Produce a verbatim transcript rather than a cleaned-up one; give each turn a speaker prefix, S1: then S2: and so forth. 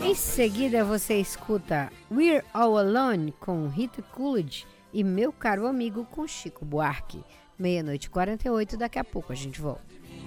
S1: Em seguida você escuta We're All Alone com Rita Coolidge e Meu Caro Amigo com Chico Buarque. Meia-noite e quarenta e oito, daqui a pouco a gente volta.